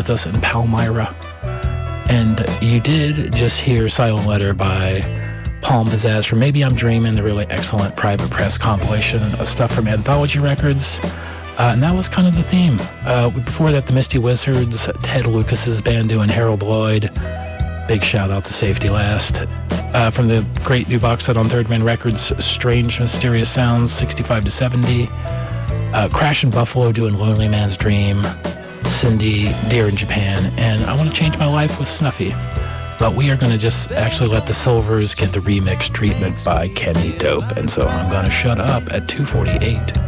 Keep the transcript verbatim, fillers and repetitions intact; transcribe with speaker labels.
Speaker 1: with us in Palmyra. And you did just hear Silent Letter by Palm Pizzazz from Maybe I'm Dreaming, the really excellent Private Press compilation of stuff from Anthology Records. Uh, and that was kind of the theme. Uh, before that, the Misty Wizards, Ted Lucas's band doing Harold Lloyd. Big shout out to Safety Last. Uh, from the great new box set on Third Man Records, Strange Mysterious Sounds, sixty-five to seventy. Uh, Crash and Buffalo doing Lonely Man's Dream. Cindy, Dear in Japan. And I Want to Change My Life with Snuffy. But we are going to just actually let the Silvers get the remix treatment by Kenny Dope. And so I'm going to shut up at two forty-eight.